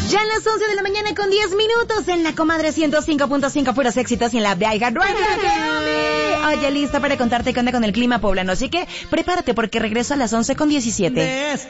Ya en las 11 de la mañana con 10 minutos en la Comadre 105.5 puros éxitos y en la app de iHeartRadio. Oye, lista para contarte qué onda con el clima poblano, así que prepárate porque regreso a las 11 con 17.